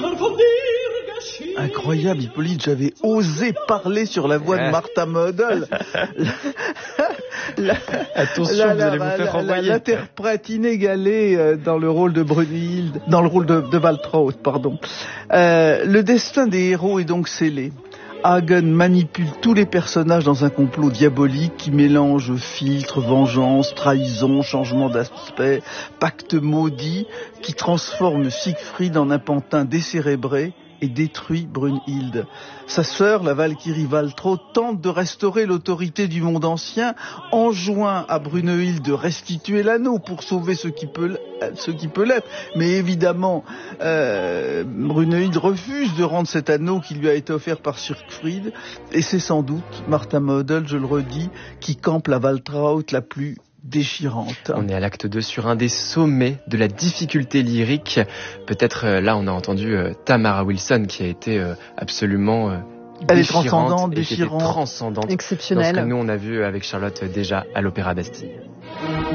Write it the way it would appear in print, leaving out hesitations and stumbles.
Incroyable, Hippolyte, j'avais osé parler sur la voix de Martha Model. Attention, vous allez vous faire renvoyer. L'interprète inégalée dans le rôle de Brunhilde, dans le rôle de Waltraud, pardon. Le destin des héros est donc scellé. Hagen manipule tous les personnages dans un complot diabolique qui mélange filtre, vengeance, trahison, changement d'aspect, pacte maudit, qui transforme Siegfried en un pantin décérébré et détruit Brunhilde. Sa sœur, la Valkyrie Waltraud, tente de restaurer l'autorité du monde ancien, enjoint à Brunhilde de restituer l'anneau pour sauver ce qui peut l'être. Mais évidemment, Brunhilde refuse de rendre cet anneau qui lui a été offert par Siegfried, et c'est sans doute Martha Model, je le redis, qui campe la Waltraud la plus déchirante. On est à l'acte 2 sur un des sommets de la difficulté lyrique. Peut-être là on a entendu Tamara Wilson qui a été absolument elle est transcendante, déchirante, exceptionnelle. Dans ce que nous on a vu avec Charlotte déjà à l'Opéra Bastille.